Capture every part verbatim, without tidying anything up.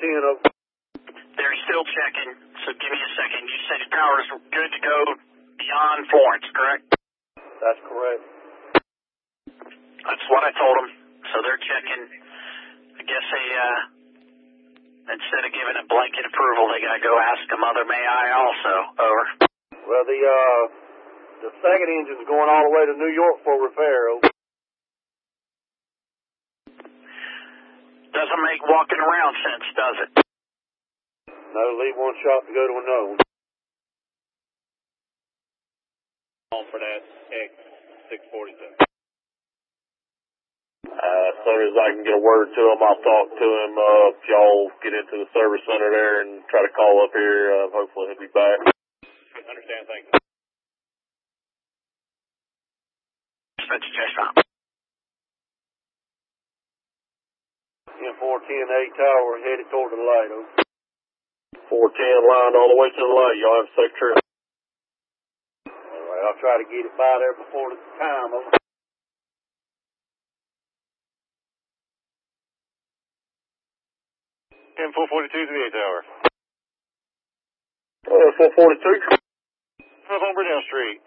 ten of them. They're still checking, so give me a second. You said your tower's good to go beyond Florence, correct? That's correct. That's what I told them. So they're checking. I guess they, uh, instead of giving a blanket approval, they got to go ask a mother, may I also? Over. Well, the, uh, the second engine's going all the way to New York for repair. Over. Doesn't make walking around sense, does it? No, leave one shop to go to another one. On for that X six forty-seven. Uh, as soon as I can get a word to him, I'll talk to him. Uh, if y'all get into the service center there and try to call up here, uh, hopefully he'll be back. Understand, thank you. That's just fine. In four ten A tower headed toward the light. Over. four ten lined all the way to the light. Y'all have a safe trip. All right, I'll try to get it by there before the time. Over. ten four forty-two to the A tower. Uh, four forty-two. On Brunel Street.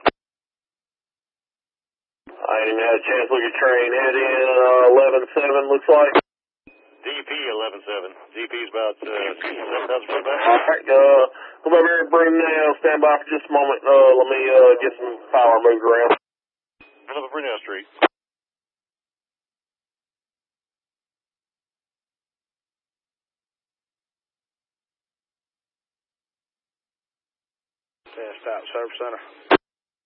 I ain't even had a chance to look at train. Head in uh, eleven seven, looks like. D P eleven seven. D P's about uh, seven thousand foot back. All right, uh, come over here and bring him down. Stand by for just a moment. Uh, let me uh, get some power moved around. Another Brunel Street. Stop service center.